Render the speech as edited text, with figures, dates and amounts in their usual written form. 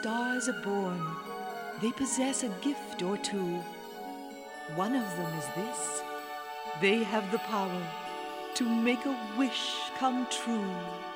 stars are born, they possess a gift or two. One of them is this: they have the power to make a wish come true.